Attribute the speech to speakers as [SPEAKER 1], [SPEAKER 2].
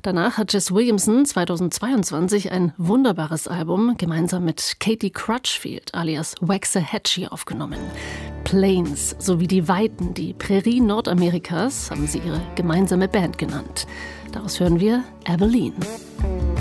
[SPEAKER 1] Danach hat Jess Williamson 2022 ein wunderbares Album gemeinsam mit Katie Crutchfield alias Waxahachie aufgenommen. Plains sowie die Weiten, die Prärien Nordamerikas, haben sie ihre gemeinsame Band genannt. Daraus hören wir Abilene.